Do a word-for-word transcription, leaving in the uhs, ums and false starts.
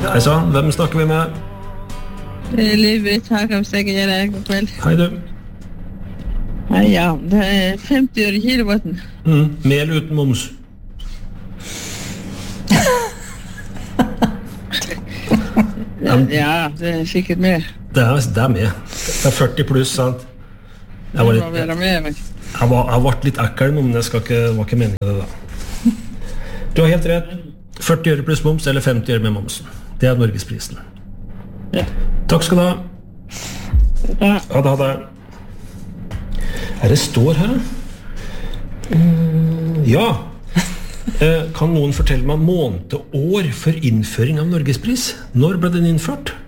Hei sann, hvem snakker vi med? Livet, her kan vi stekke gjøre god kveld. Hei du. Hei, ja, det er femti øre kilowatten. Mm, mel uten moms. Ja, det er sikkert mer. Det er, det er med. Det er førti pluss, sant? Jeg var, litt, jeg, jeg var, jeg var litt ekkel, men det skal ikke, var ikke meningen det da. Du har helt rett. førti øre pluss moms, eller femti øre med momsen. Det er Norgesprisen. Ja. Takk skal du ha. Ja. Ha det, ha det. Er det står her? Mm, ja. Eh, kan noen fortelle meg måned og år for innføring av Norgespris? Når ble den innført?